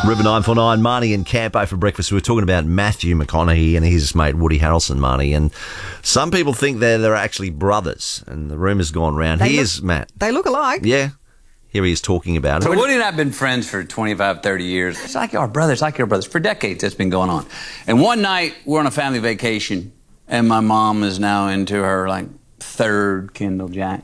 River 949, Marnie and Campo for breakfast. We were talking about Matthew McConaughey and his mate Woody Harrelson, Marnie. And some people think they're actually brothers, and the rumour's gone round. Here's Matt. They look alike. Yeah. Here he is talking about it. So Woody and I have been friends for 25, 30 years. It's like our brothers, For decades, it's been going on. And one night, we're on a family vacation, and my mom is now into her, third Kendall Jack.